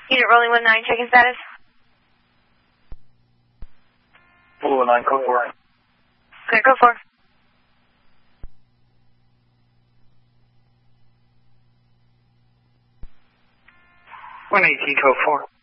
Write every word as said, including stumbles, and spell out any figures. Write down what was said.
Unit rolling one nine, checking status. one nine, code four. Clear, code four. one eighteen, code four.